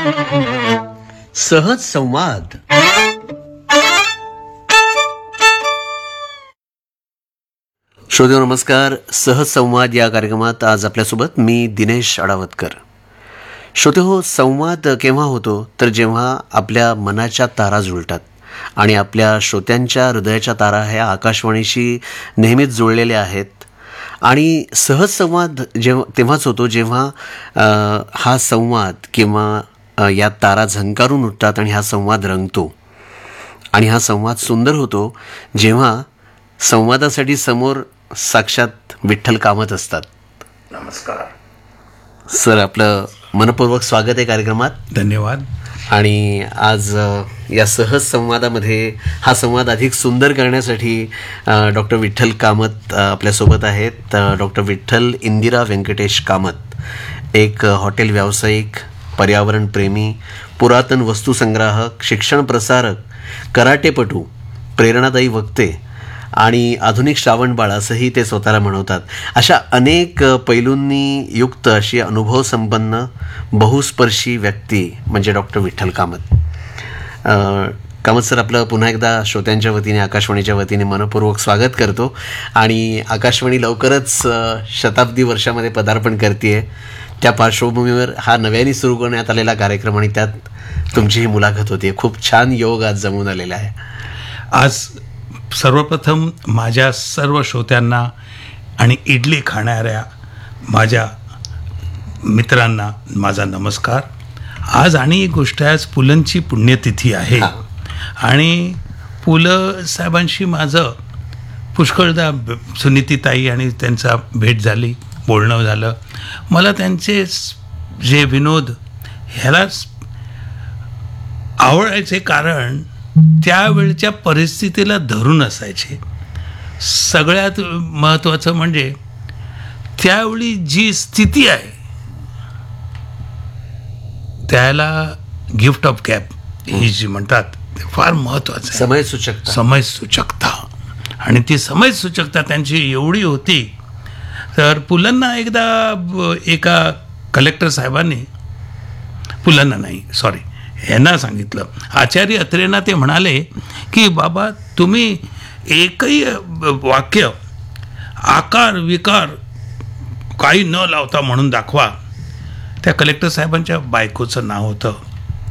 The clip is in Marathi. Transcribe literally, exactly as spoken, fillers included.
सहज संवाद. श्रोते नमस्कार. सहज संवाद या कार्यक्रमात आज आपल्यासोबत मी दिनेश अडावतकर. श्रोते हो, संवाद केव्हा होतो तर जेव्हा आपल्या मनाच्या तारा जुळतात आणि आपल्या श्रोत्यांच्या हृदयाच्या तारा ह्या आकाशवाणीशी नेहमीच जुळलेल्या आहेत. आणि सहज संवाद जेव्हा तेव्हाच होतो जेव्हा अ, हा संवाद किंवा अ, या तारा झंकारून उठतात आणि हा संवाद रंगतो. आणि हा संवाद सुंदर होतो जेव्हा संवादासाठी समोर साक्षात विठ्ठल कामत असतात. नमस्कार सर, आपलं मनपूर्वक स्वागत आहे कार्यक्रमात. धन्यवाद. आणि आज अ, या सहज संवादामध्ये हा संवाद अधिक सुंदर करण्यासाठी डॉक्टर विठ्ठल कामत अ, आपल्यासोबत आहेत. डॉक्टर विठ्ठल इंदिरा व्यंकटेश कामत एक अ, हॉटेल व्यावसायिक, पर्यावरणप्रेमी, पुरातन वस्तुसंग्राहक, शिक्षण प्रसारक, कराटेपटू, प्रेरणादायी वक्ते आणि आधुनिक श्रावणबाळ असंही ते स्वतःला म्हणवतात. अशा अनेक अ, पैलूंनी युक्त अशी अनुभवसंपन्न बहुस्पर्शी व्यक्ती म्हणजे डॉक्टर विठ्ठल कामत. अ, कामत सर, आपलं पुन्हा एकदा श्रोत्यांच्या वतीने, आकाशवाणीच्या वतीने मनपूर्वक स्वागत करतो. आणि आकाशवाणी लवकरच अ, शताब्दी वर्षामध्ये पदार्पण करते. त्या पार्श्वभूमीवर हा नव्याने सुरू करण्यात आलेला कार्यक्रम आणि त्यात तुमची ही मुलाखत होती. खूप छान योग आज जमून आलेला आहे. आज सर्वप्रथम माझ्या सर्व श्रोत्यांना आणि इडली खाणाऱ्या माझ्या मित्रांना माझा नमस्कार. आज आणि एक गोष्ट आहे, आज पुलंची पुण्यतिथी आहे. आणि पु ल साहेबांशी माझं पुष्कळदा ब- सुनीतीताई आणि त्यांचा भेट झाली, बोलणं झालं. मला त्यांचे स- जे विनोद ह्यालाच आवडायचे कारण त्यावेळच्या परिस्थितीला धरून असायचे. सगळ्यात महत्त्वाचं म्हणजे त्यावेळी जी स्थिती आहे त्याला गिफ्ट ऑफ गॅप ही जी म्हणतात ते फार महत्त्वाचं आहे. समयसूचकता. समयसूचकता. आणि ती समयसूचकता त्यांची एवढी होती तर पुलंना एकदा ब- एका कलेक्टर साहेबांनी, पुलंना नाही सॉरी यांना सांगितलं, आचार्य अत्रेंना ते म्हणाले की बाबा तुम्ही एकही वाक्य आकार विकार काही न लावता म्हणून दाखवा. त्या कलेक्टर साहेबांच्या बायकोचं नाव होतं